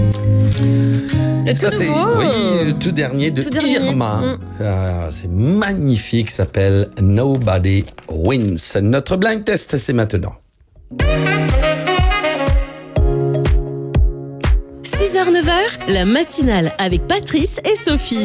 Ça, c'est le tout dernier de Irma. C'est magnifique, s'appelle Nobody Wins. Notre blind test, c'est maintenant. 6h-9h, la matinale avec Patrice et Sophie.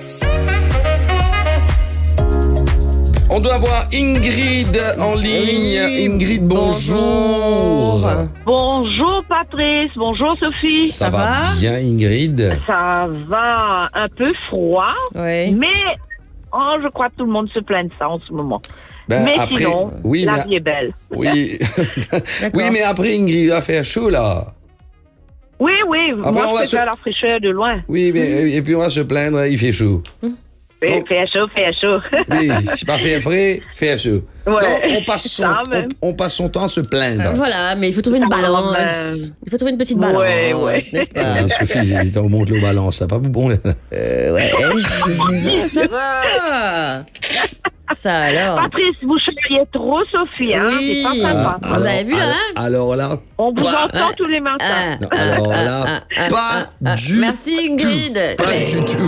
On doit avoir Ingrid en ligne. Oui, Ingrid, bonjour. Bonjour Patrice, bonjour Sophie. Ça va bien Ingrid? Ça va, un peu froid, mais je crois que tout le monde se plaint de ça en ce moment. Mais après, sinon, la vie est belle. Oui, oui, mais après Ingrid, il va faire chaud là. Oui, après, moi je préfère la fraîcheur de loin. Oui, mais et puis on va se plaindre, il fait chaud. Fait chaud. Oui, c'est pas fait frais, fait chaud. Ouais, non, on passe son temps à se plaindre. Voilà, mais il faut trouver une balance. Il faut trouver une petite balance, n'est-ce pas? Sophie, on monte le balance, ça pas bon. Ouais. Ça va. Ça alors. Patrice, vous charriez trop Sophie, hein? Oui. C'est pas sympa. Vous avez vu, hein? Alors là. On vous entend tous les matins. Alors là, pas du tout. Merci Ingrid. Pas du tout.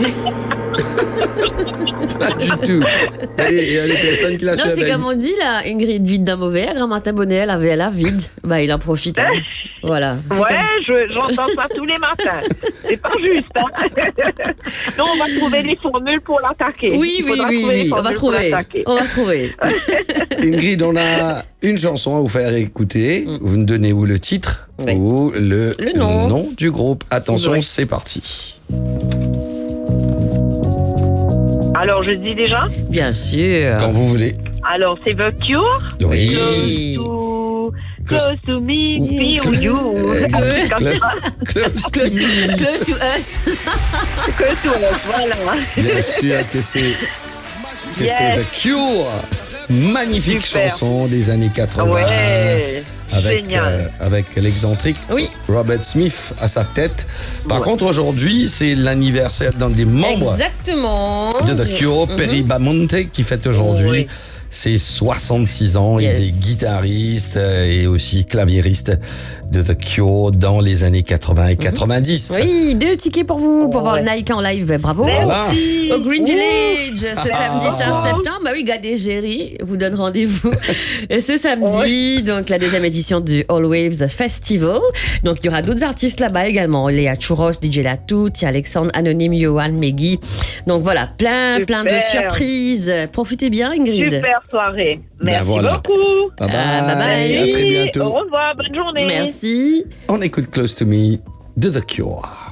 Pas du tout. Il y a des personnes qui lâchent la Non, c'est comme on dit là, Ingrid, vide d'un mauvais, grand-matin bonnet, elle avait la vide. Bah, il en profite. Hein. Voilà. Ouais, j'entends ça tous les matins. C'est pas juste. Hein. Non, on va trouver les formules pour l'attaquer. Oui. On va trouver. Ingrid, on a une chanson à vous faire écouter. Vous nous donnez le titre ou le nom du groupe. Attention, c'est parti. Alors, je dis déjà? Bien sûr. Quand vous voulez. Alors, c'est The Cure? Oui. Close to me, me or you. Close to us. Close to us, voilà. Bien sûr que c'est The Cure. Magnifique chanson des années 80. Ouais. Avec l'excentrique Robert Smith à sa tête. Par contre, aujourd'hui, c'est l'anniversaire d'un des membres de The Cure, Perry Bamonte, qui fête aujourd'hui ses 66 ans. Il était guitariste et aussi claviériste de The Cure dans les années 80 et 90. Oui, 2 tickets pour vous, pour voir Nike en live. Bravo. Voilà. Au Green Village, ce samedi 5 septembre. Bah oui, Gad et Jerry vous donne rendez-vous ce samedi. Donc, la 2e édition du All Waves Festival. Donc, il y aura d'autres artistes là-bas également. Léa Churros, DJ Latou, Alexandre, Anonyme, Johan, Meggy. Donc, voilà, plein de surprises. Profitez bien, Ingrid. Super soirée. Merci beaucoup. Bye bye. À très bientôt. Au revoir, bonne journée. Merci. On écoute Close to Me de The Cure.